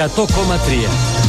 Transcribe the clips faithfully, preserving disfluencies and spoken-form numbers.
εκατό κόμμα τρία.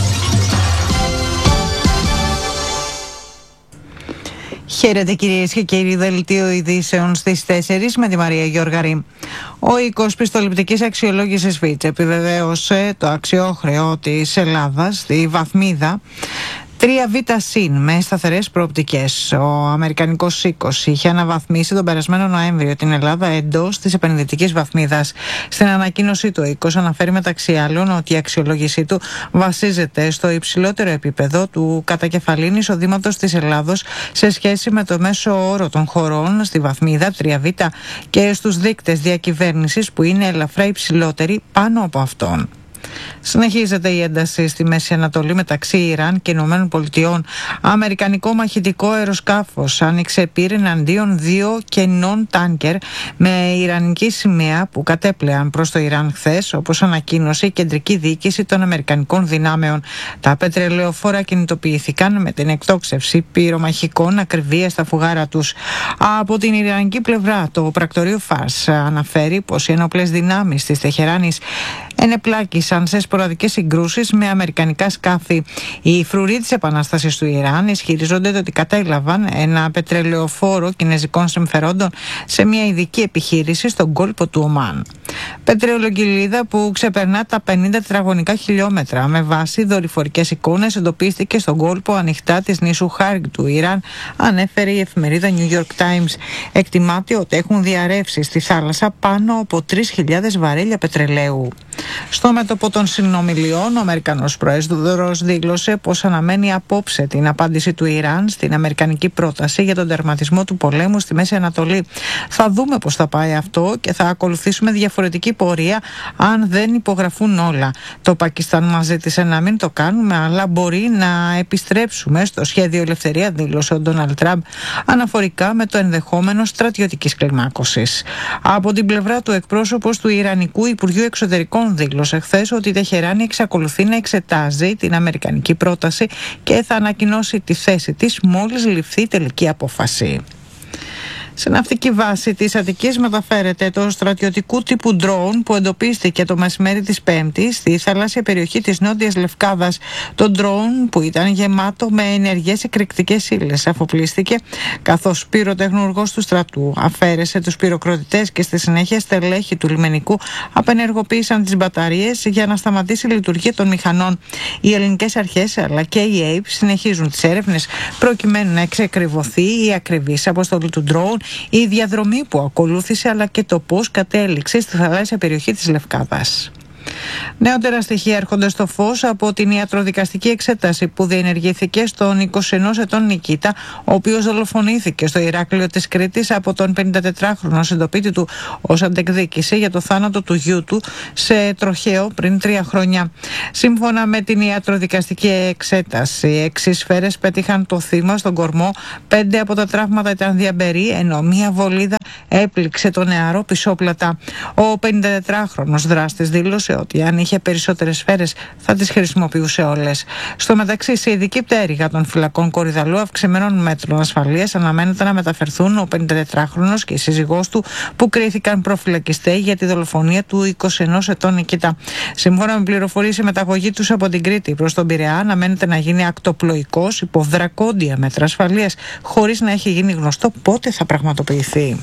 Χαίρετε κυρίες και κύριοι, δελτίο ειδήσεων στις τέσσερις με τη Μαρία Γιώργαρη. Ο οίκος πιστοληπτικής αξιολόγησης Fitch επιβεβαίωσε το αξιόχρεο της Ελλάδας στη βαθμίδα τρία β συν με σταθερές προοπτικές. Ο αμερικανικός οίκος είχε αναβαθμίσει τον περασμένο Νοέμβριο την Ελλάδα εντός της επενδυτικής βαθμίδας. Στην ανακοίνωσή του, ο οίκος αναφέρει μεταξύ άλλων ότι η αξιολόγησή του βασίζεται στο υψηλότερο επίπεδο του κατακεφαλήν εισοδήματος της Ελλάδος σε σχέση με το μέσο όρο των χωρών στη βαθμίδα τρία β και στους δείκτες διακυβέρνησης που είναι ελαφρά υψηλότεροι πάνω από αυτόν. Συνεχίζεται η ένταση στη Μέση Ανατολή μεταξύ Ιράν και Ηνωμένων Πολιτειών. Αμερικανικό μαχητικό αεροσκάφος άνοιξε πύρ εναντίον δύο κενών τάνκερ με ιρανική σημαία που κατέπλεαν προς το Ιράν χθες, όπως ανακοίνωσε η κεντρική διοίκηση των Αμερικανικών δυνάμεων. Τα πετρελαιοφόρα κινητοποιήθηκαν με την εκτόξευση πυρομαχικών ακριβίας στα φουγάρα τους. Από την ιρανική πλευρά, το πρακτορείο Φάρς αναφέρει πως οι ενόπλες δυνάμεις της Τεχεράνης ενεπλάκησαν σε σποραδικές συγκρούσεις με αμερικανικά σκάφη. Οι φρουροί της Επανάστασης του Ιράν ισχυριζόνται ότι κατέλαβαν ένα πετρελαιοφόρο κινεζικών συμφερόντων σε μια ειδική επιχείρηση στον κόλπο του Ομάν. Πετρελοκυλίδα που ξεπερνά τα πενήντα τετραγωνικά χιλιόμετρα με βάση δορυφορικές εικόνες εντοπίστηκε στον κόλπο ανοιχτά της νήσου Χάργκ του Ιράν, ανέφερε η εφημερίδα New York Times. Εκτιμάται ότι έχουν διαρρεύσει στη θάλασσα πάνω από τρεις χιλιάδες βαρέλια πετρελαίου. Στο μέτωπο των συνομιλιών, ο Αμερικανός Πρόεδρος δήλωσε πως αναμένει απόψε την απάντηση του Ιράν στην αμερικανική πρόταση για τον τερματισμό του πολέμου στη Μέση Ανατολή. Θα δούμε πώς θα πάει αυτό και θα ακολουθήσουμε διαφορετική πορεία αν δεν υπογραφούν όλα. Το Πακιστάν μας ζήτησε να μην το κάνουμε, αλλά μπορεί να επιστρέψουμε στο σχέδιο ελευθερία, δήλωσε ο Ντόναλντ Τραμπ, αναφορικά με το ενδεχόμενο στρατιωτικής κλιμάκωσης. Από την πλευρά του, εκπρόσωπος του Ιρανικού Υπουργείου Εξωτερικών δήλωσε χθες ότι η Τεχεράνη εξακολουθεί να εξετάζει την αμερικανική πρόταση και θα ανακοινώσει τη θέση της μόλις ληφθεί τελική απόφαση. Σε ναυτική βάση της Αττικής μεταφέρεται το στρατιωτικού τύπου drone που εντοπίστηκε το μεσημέρι της Πέμπτης στη θαλάσσια περιοχή της Νότιας Λευκάδας. Το drone, που ήταν γεμάτο με ενεργές εκρηκτικές ύλες, αφοπλίστηκε καθώς πυροτεχνουργός του στρατού αφαίρεσε τους πυροκροτητές και στη συνέχεια στελέχη του λιμενικού απενεργοποίησαν τις μπαταρίες για να σταματήσει η λειτουργία των μηχανών. Οι ελληνικές αρχές αλλά και η ΑΕΠ συνεχίζουν τις έρευνες προκειμένου να εξεκριβωθεί η ακριβής αποστολή του drone, η διαδρομή που ακολούθησε αλλά και το πώς κατέληξε στη θαλάσσια περιοχή της Λευκάδας. Νεότερα στοιχεία έρχονται στο φως από την ιατροδικαστική εξέταση που διενεργήθηκε στον είκοσι ενός ετών Νικήτα, ο οποίος δολοφονήθηκε στο Ηράκλειο της Κρήτης από τον πενηντατετράχρονο συντοπίτη του ως αντεκδίκηση για το θάνατο του γιού του σε τροχαίο πριν τρία χρόνια. Σύμφωνα με την ιατροδικαστική εξέταση, έξι σφαίρες πέτυχαν το θύμα στον κορμό, πέντε από τα τραύματα ήταν διαμπερή, ενώ μία βολίδα έπληξε τον νεαρό πισόπλατα. Ο πενηντατετράχρονος δράστης δήλωσε ότι αν είχε περισσότερες σφαίρες θα τις χρησιμοποιούσε όλες. Στο μεταξύ, σε ειδική πτέρυγα των φυλακών Κορυδαλού αυξημένων μέτρων ασφαλείας αναμένεται να μεταφερθούν ο πενηντατετράχρονος και η σύζυγός του, που κρίθηκαν προφυλακιστές για τη δολοφονία του είκοσι ενός ετών Νικήτα. Σύμφωνα με πληροφορίες, η μεταγωγή τους από την Κρήτη προς τον Πειραιά αναμένεται να γίνει ακτοπλοϊκός υπό δρακόντια μέτρα ασφαλείας, χωρίς να έχει γίνει γνωστό πότε θα πραγματοποιηθεί.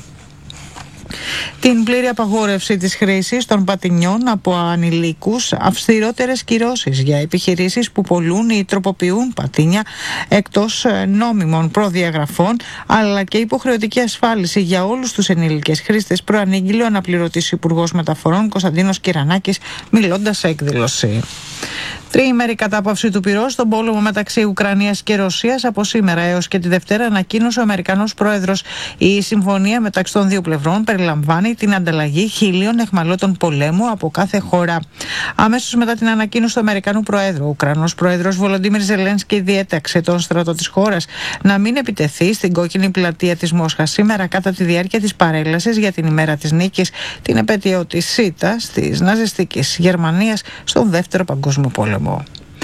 Την πλήρη απαγόρευση της χρήσης των πατινιών από ανηλίκους, αυστηρότερες κυρώσεις για επιχειρήσεις που πωλούν ή τροποποιούν πατίνια εκτός νόμιμων προδιαγραφών, αλλά και υποχρεωτική ασφάλιση για όλους τους ενήλικες χρήστες, προανήγγειλε ο αναπληρωτής Υπουργός Μεταφορών Κωνσταντίνος Κυρανάκης, μιλώντας σε εκδήλωση. Τριήμερη κατάπαυση του πυρός στον πόλεμο μεταξύ Ουκρανίας και Ρωσίας από σήμερα έως και τη Δευτέρα, ανακοίνωσε ο Αμερικανός Πρόεδρος. Η συμφωνία μεταξύ των δύο πλευρών περιλαμβάνει την ανταλλαγή χίλιων αιχμαλώτων πολέμου από κάθε χώρα. Αμέσως μετά την ανακοίνωση του Αμερικανού Προέδρου, ο Ουκρανός Πρόεδρος Βολοντίμιρ Ζελένσκι διέταξε τον στρατό της χώρας να μην επιτεθεί στην κόκκινη πλατεία της Μόσχας σήμερα κατά τη διάρκεια της παρέλασης για την ημέρα της νίκης, την επέτειο της ΣΥΤΑ της ναζιστικής Γερμανίας στον Δεύτερο Παγκόσμιο Πόλεμο.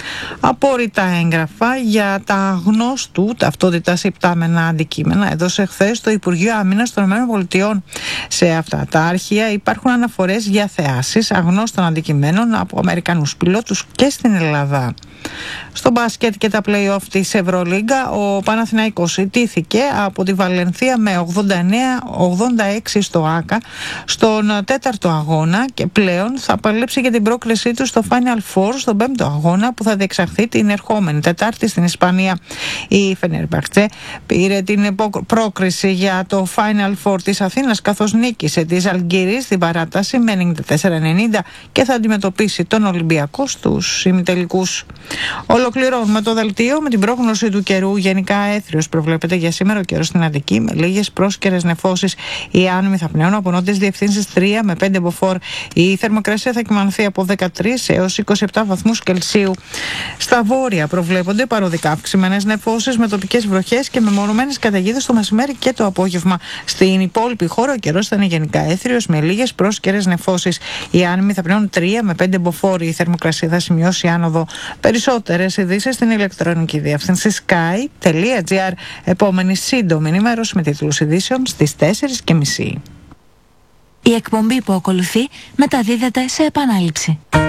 Απόρριτα έγγραφα για τα γνώστου ταυτότητας υπτάμενα αντικείμενα έδωσε χθες το Υπουργείο Άμυνας των ΗΠΑ. Σε αυτά τα αρχεία υπάρχουν αναφορές για θεάσεις αγνώστων αντικειμένων από Αμερικανούς πιλότους και στην Ελλάδα. Στο μπάσκετ και τα play-off της Ευρωλίγκα, ο Παναθηναϊκός ιτήθηκε από τη Βαλενθία με ογδόντα εννέα ογδόντα έξι στο ΆΚΑ στον τέταρτο αγώνα και πλέον θα παλέψει για την πρόκρισή του στο Final Four στον πέμπτο αγώνα που θα διεξαχθεί την ερχόμενη Τετάρτη στην Ισπανία. Η Φενερμπαχτζέ πήρε την πρόκριση για το Final Four της Αθήνας καθώς νίκησε τη Ζαλγκίρις στην παράταση με ενενήντα τέσσερα ενενήντα και θα αντιμετωπίσει τον Ολυμπιακό στους ημιτελικούς. Ολοκληρώνουμε το δελτίο με την πρόγνωση του καιρού. Γενικά έθριος προβλέπεται για σήμερα ο καιρός στην Αττική με λίγες πρόσκαιρες νεφώσεις. Οι άνεμοι θα πνέουν από νότιες διευθύνσεις τρία με πέντε μποφόρ. Η θερμοκρασία θα κυμανθεί από δεκατρείς έως είκοσι επτά βαθμούς Κελσίου. Στα βόρεια προβλέπονται παροδικά αυξημένες νεφώσεις με τοπικές βροχές και μεμονωμένες καταιγίδες το μεσημέρι και το απόγευμα. Στην υπόλοιπη χώρα ο καιρός θα είναι γενικά έθριος με λίγες πρόσκαιρες νεφώσεις. Οι άνεμοι θα πνέουν τρία με πέντε μποφόρ. Η θερμοκρασία θα σημειώσει άνοδο. Περισσότερες ειδήσεις στην ηλεκτρονική διεύθυνση sky τελεία gr. Επόμενη σύντομη ενημέρωση με τίτλους ειδήσεων στις τέσσερις και μισή. Η εκπομπή που ακολουθεί μεταδίδεται σε επανάληψη.